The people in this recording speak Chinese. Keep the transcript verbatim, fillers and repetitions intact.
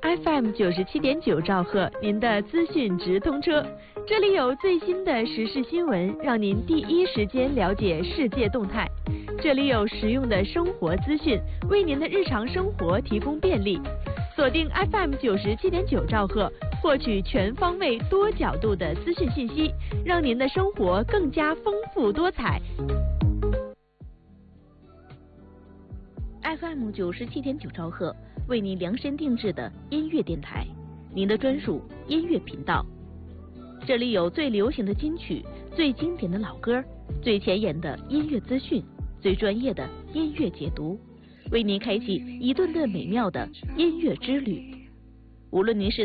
F M 九十七点九兆赫，您的资讯直通车。这里有最新的时事新闻，让您第一时间了解世界动态。这里有实用的生活资讯，为您的日常生活提供便利。锁定 F M 九十七点九兆赫，获取全方位、多角度的资讯信息，让您的生活更加丰富多彩。 F M 九十七点九兆赫，为您量身定制的音乐电台，您的专属音乐频道。这里有最流行的金曲、最经典的老歌、最前沿的音乐资讯、最专业的音乐解读，为您开启一顿顿美妙的音乐之旅。无论您是